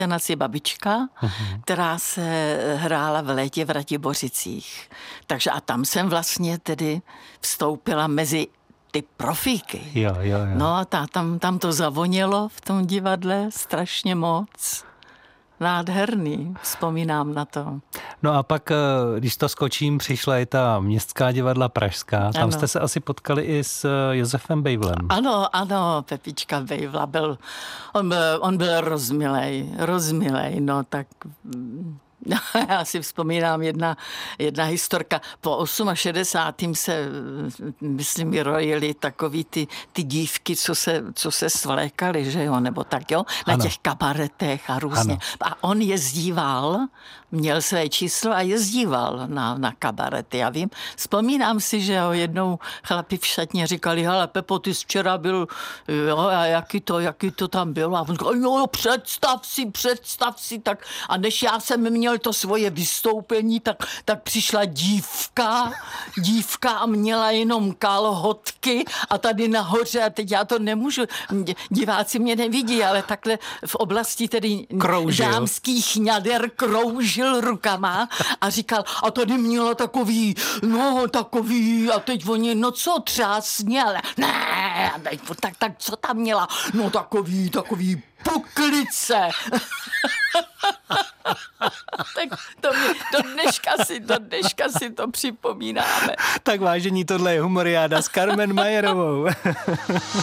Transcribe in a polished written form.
inscenaci Babička, která se hrála v létě v Ratibořicích. Takže a tam jsem vlastně tedy vstoupila mezi ty profíky. Jo. No a tam to zavonělo v tom divadle strašně moc. Nádherný, vzpomínám na to. No a pak, když to skočím, přišla i ta Městská divadla pražská. Tam jste se asi potkali i s Josefem Bejvlem. Ano, Pepička Bejvla on byl rozmilej, no tak... Já si vzpomínám jedna historka. Po 68. se, myslím, rojily takový ty dívky, co se svlékaly, že jo, nebo tak jo, na těch kabaretech a různě. Ano. A on jezdíval, měl své číslo a jezdíval na kabarety. Já vím, vzpomínám si, že jo, jednou chlapi v šatně říkali, hele Pepo, ty jsi včera byl, jo, a jaký to tam bylo? A on říkal, jo, představ si, tak a než já jsem měl to svoje vystoupení, tak přišla dívka a měla jenom kalhotky a tady nahoře, a teď já to nemůžu, diváci mě nevidí, ale takhle v oblasti tedy dámských ňader kroužil rukama a říkal, a tady měla takový, a teď oni, no co, třásně, ale ne, tak co tam měla? No takový puklice. Tak do dneška si to připomínáme. Tak vážení, tohle je Humoriáda s Carmen Majerovou.